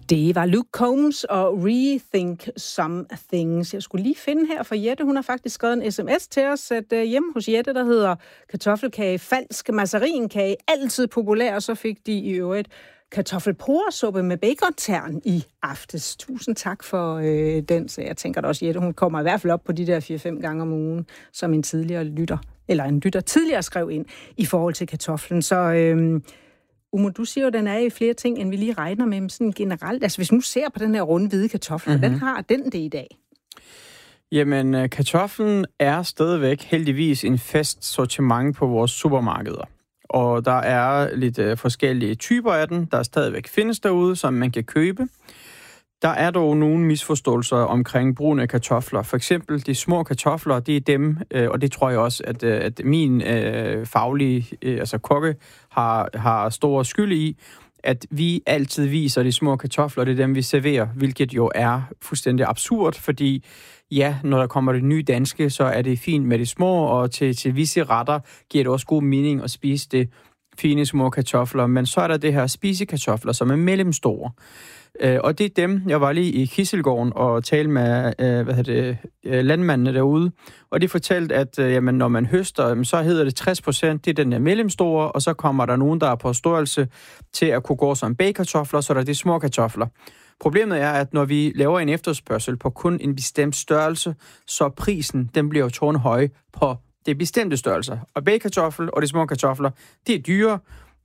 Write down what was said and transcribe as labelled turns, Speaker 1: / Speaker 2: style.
Speaker 1: Det var Luke Combs og Rethink Some Things. Jeg skulle lige finde her for Jette. Hun har faktisk skrevet en sms til os, at hjemme hos Jette, der hedder kartoffelkage, falsk massarinkage, altid populær, og så fik de i øvrigt kartoffelporesuppe med bacontern i aftes. Tusind tak for den, så jeg tænker da også, Jette, hun kommer i hvert fald op på de der 4-5 gange om ugen, som en lytter tidligere skrev ind i forhold til kartoflen. Så Umo, du siger jo, at den er i flere ting, end vi lige regner med, men sådan generelt. Altså, hvis nu ser på den her runde hvide kartoffel, hvordan har den det i dag?
Speaker 2: Jamen, kartoflen er stadigvæk heldigvis en fast sortiment på vores supermarkeder. Og der er lidt forskellige typer af den, der stadigvæk findes derude, som man kan købe. Der er dog nogle misforståelser omkring brugen af kartofler. For eksempel de små kartofler, det er dem, og det tror jeg også, at min faglige, kokke, har stor skyld i, at vi altid viser de små kartofler, det er dem, vi serverer, hvilket jo er fuldstændig absurd, fordi ja, når der kommer det nye danske, så er det fint med de små, og til visse retter giver det også god mening at spise det fine små kartofler, men så er der det her spisekartofler, som er mellemstore. Og det er dem, jeg var lige i Kisselgården og talte med landmændene derude, og de fortalte, at når man høster, så hedder det 60%, det er den der mellemstore, og så kommer der nogen, der er på størrelse til at kunne gå som bagkartofler, så er der de små kartofler. Problemet er, at når vi laver en efterspørgsel på kun en bestemt størrelse, så prisen, den bliver jo tårnhøj på det bestemte størrelser. Og bagkartoffel og de små kartofler, det er dyre,